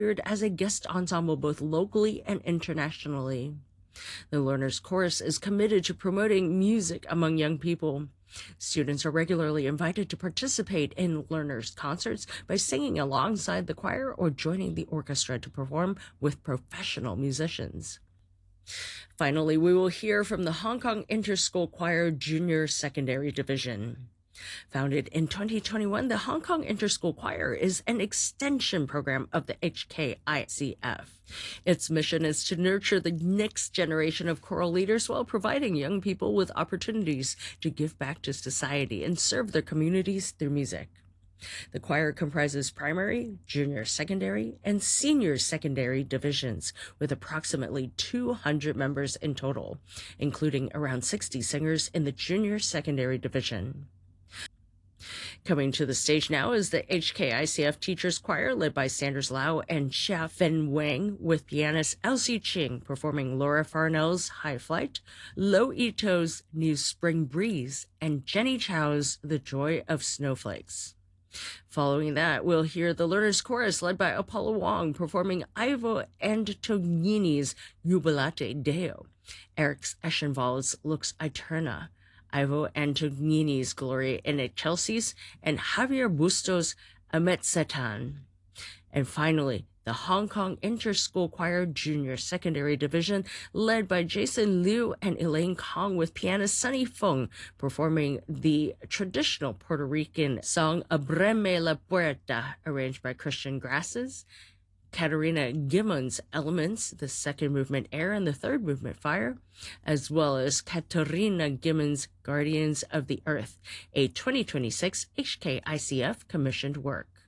appeared as a guest ensemble both locally and internationally. The Learners Chorus is committed to promoting music among young people. Students are regularly invited to participate in learners' concerts by singing alongside the choir or joining the orchestra to perform with professional musicians. Finally, we will hear from the Hong Kong Interschool Choir Junior Secondary Division. Founded in 2021, the Hong Kong Interschool Choir is an extension program of the HKICF. Its mission is to nurture the next generation of choral leaders while providing young people with opportunities to give back to society and serve their communities through music. The choir comprises primary, junior secondary, and senior secondary divisions, with approximately 200 members in total, including around 60 singers in the junior secondary division. Coming to the stage now is the HKICF Teachers Choir, led by Sanders Lau and Xia Fen Wang, with pianist Elsie Ching performing Laura Farnell's High Flight, Lo Ito's New Spring Breeze, and Jenny Chow's The Joy of Snowflakes. Following that, we'll hear the Learners Chorus led by Apollo Wong performing Ivo Antognini's Jubilate Deo, Eric Eschenwald's Lux Aeterna, Ivo Antognini's Glory in Excelsis, and Javier Bustos' Ametsetan. And finally, the Hong Kong Interschool Choir Junior Secondary Division, led by Jason Liu and Elaine Kong, with pianist Sunny Fung performing the traditional Puerto Rican song Abreme la Puerta, arranged by Christian Grasses, Katerina Gimmons' Elements, the second movement Air and the third movement Fire, as well as Katerina Gimmons' Guardians of the Earth, a 2026 HKICF commissioned work.